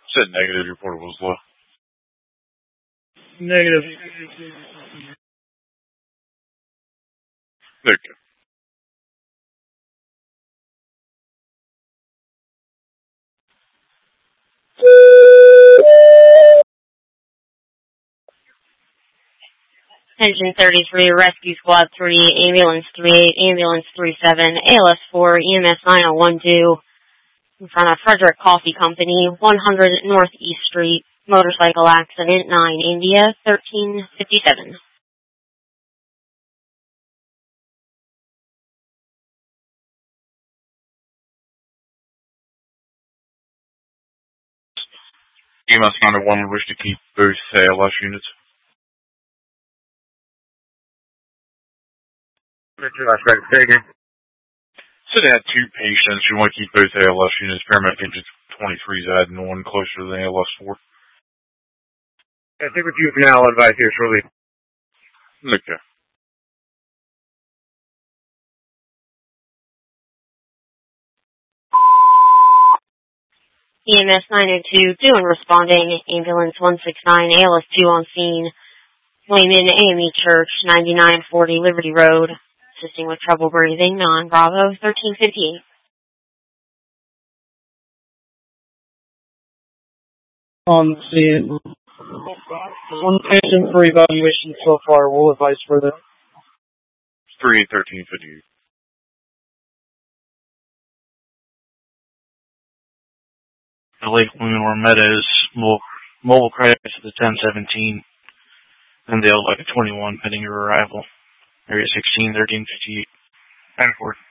Said negative, your portal was low. Negative. There you go. Engine 33, Rescue Squad 3, Ambulance 38, Ambulance 37, ALS 4, EMS 9012, in front of Frederick Coffee Company, 100 Northeast Street, motorcycle accident, 9 India, 1357. EMS 91 wish to keep both ALS units. So they had 2 patients. You want to keep both ALS units. Paramedic engine 23 is adding one closer to the ALS 4. I think with you now, I'll advise here shortly. Okay. EMS 902, 2 and responding, Ambulance 169, ALS 2 on scene, Wayman AME Church, 9940 Liberty Road, assisting with trouble breathing, non-Bravo, 1358. On scene. One patient for evaluation so far. We'll advise further. 1358. The Lake Winmore Meadows mobile credit to the 1017. And the L 21 pending your arrival. Area 16, 1358. 9-4.